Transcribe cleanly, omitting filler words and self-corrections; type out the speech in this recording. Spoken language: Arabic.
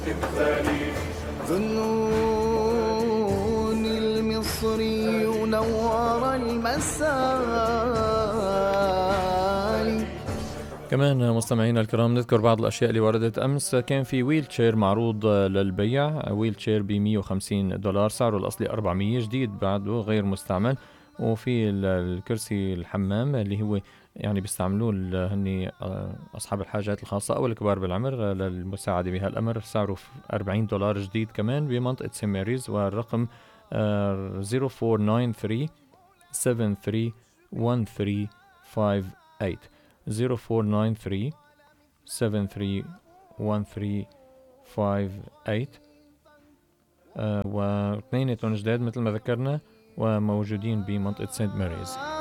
ذنون المصري نور المسالي. كمان مستمعينا الكرام نذكر بعض الأشياء اللي وردت أمس. كان في ويل تشير معروض للبيع، ويل تشير $150، سعره الأصلي 400، جديد بعده غير مستعمل. وفي الكرسي الحمام اللي هو يعني بيستعملوه هني أصحاب الحاجات الخاصة أو الكبار بالعمر للمساعدة بهالأمر، سعره $40 جديد كمان بمنطقة سين ماريز. والرقم 0493 73 1358 0493 73 1358. واثنيناتهم جداد مثل ما ذكرنا وموجودين بمنطقة سانت ماريز.